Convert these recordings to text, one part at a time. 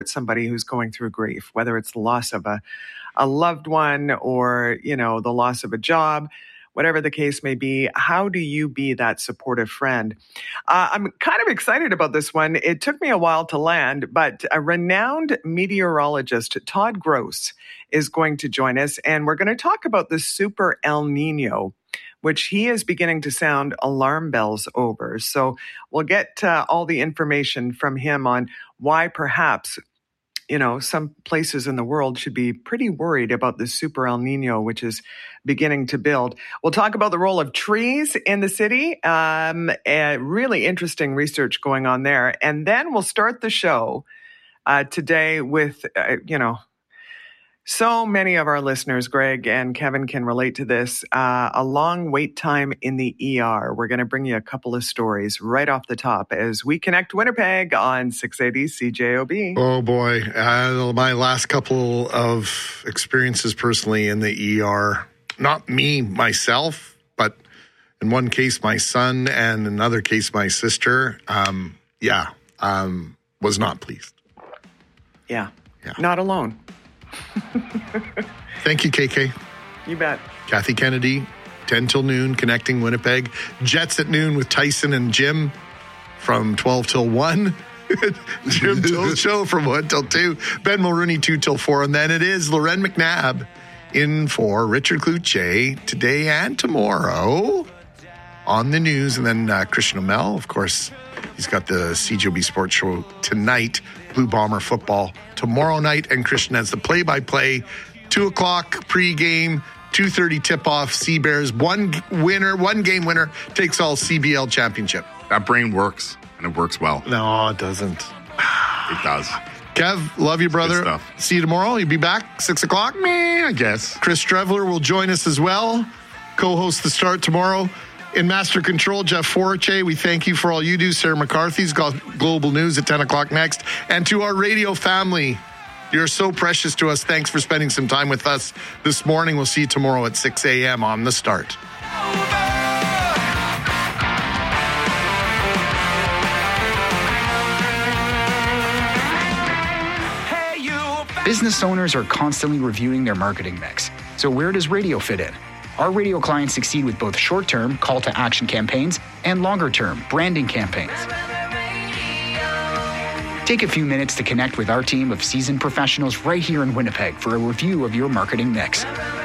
somebody who's going through grief, whether it's the loss of a loved one or, the loss of a job, whatever the case may be. How do you be that supportive friend? I'm kind of excited about this one. It took me a while to land, but a renowned meteorologist, Todd Gross, is going to join us, and we're going to talk about the Super El Nino, which he is beginning to sound alarm bells over. So we'll get all the information from him on why perhaps some places in the world should be pretty worried about the Super El Nino, which is beginning to build. We'll talk about the role of trees in the city. Really interesting research going on there. And then we'll start the show today with, so many of our listeners, Greg and Kevin, can relate to this. A long wait time in the ER. We're going to bring you a couple of stories right off the top as we connect Winnipeg on 680 CJOB. Oh boy, my last couple of experiences personally in the ER, not me, myself, but in one case, my son, and in another case, my sister, was not pleased. Yeah. Not alone. Thank you, KK. You bet. Kathy Kennedy, 10 till noon, connecting Winnipeg. Jets at noon with Tyson and Jim from 12 till 1. Jim Toll Show from 1 till 2. Ben Mulrooney, 2 till 4. And then it is Loren McNabb in for Richard Cloutier today and tomorrow on the news. And then Christian O'Mell, of course, he's got the CJOB Sports Show tonight. Blue Bomber football tomorrow night, and Christian has the play-by-play, 2 o'clock pregame, 2:30 tip-off. Sea Bears, one game winner takes all CBL championship. That brain works, and it works well. No, it doesn't. It does. Kev, love you, brother. Good stuff. See you tomorrow. You'll be back 6 o'clock. I guess. Chris Trevler will join us as well. Co-host the start tomorrow. In Master Control, Jeff Forche, we thank you for all you do. Sarah McCarthy's got Global News at 10 o'clock next. And to our radio family, you're so precious to us. Thanks for spending some time with us this morning. We'll see you tomorrow at 6 a.m. on The Start. Business owners are constantly reviewing their marketing mix. So where does radio fit in? Our radio clients succeed with both short-term call-to-action campaigns and longer-term branding campaigns. Take a few minutes to connect with our team of seasoned professionals right here in Winnipeg for a review of your marketing mix.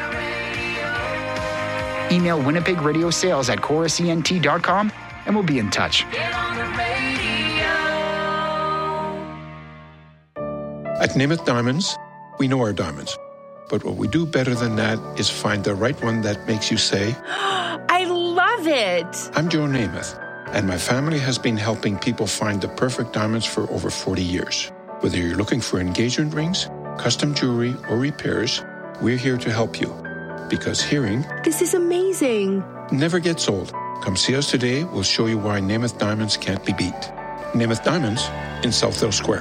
Email winnipegradiosales@chorusent.com and we'll be in touch. At Namath Diamonds, we know our diamonds. But what we do better than that is find the right one that makes you say, I love it. I'm Joe Namath, and my family has been helping people find the perfect diamonds for over 40 years. Whether you're looking for engagement rings, custom jewelry, or repairs, we're here to help you. Because hearing, this is amazing, never gets old. Come see us today. We'll show you why Namath Diamonds can't be beat. Namath Diamonds in Southdale Square.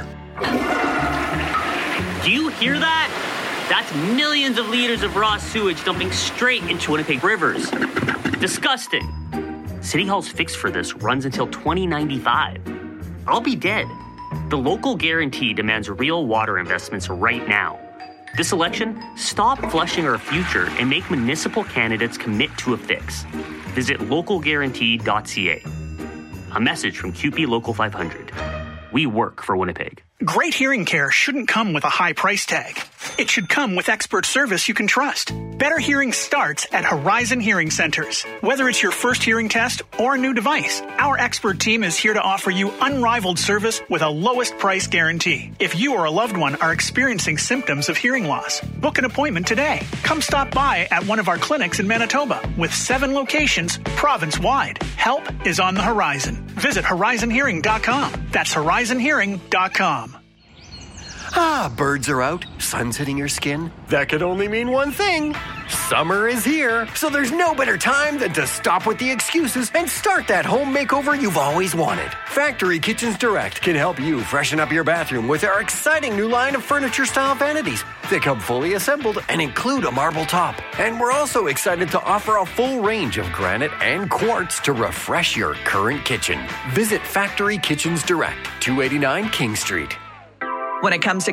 Do you hear that? That's millions of liters of raw sewage dumping straight into Winnipeg rivers. Disgusting. City Hall's fix for this runs until 2095. I'll be dead. The local guarantee demands real water investments right now. This election, stop flushing our future and make municipal candidates commit to a fix. Visit localguarantee.ca. A message from CUPE Local 500. We work for Winnipeg. Great hearing care shouldn't come with a high price tag. It should come with expert service you can trust. Better hearing starts at Horizon Hearing Centers. Whether it's your first hearing test or a new device, our expert team is here to offer you unrivaled service with a lowest price guarantee. If you or a loved one are experiencing symptoms of hearing loss, book an appointment today. Come stop by at one of our clinics in Manitoba with 7 locations province-wide. Help is on the horizon. Visit horizonhearing.com. That's horizonhearing.com. Birds are out, sun's hitting your skin. That could only mean one thing. Summer is here, so there's no better time than to stop with the excuses and start that home makeover you've always wanted. Factory Kitchens Direct can help you freshen up your bathroom with our exciting new line of furniture-style vanities. They come fully assembled and include a marble top. And we're also excited to offer a full range of granite and quartz to refresh your current kitchen. Visit Factory Kitchens Direct, 289 King Street. When it comes to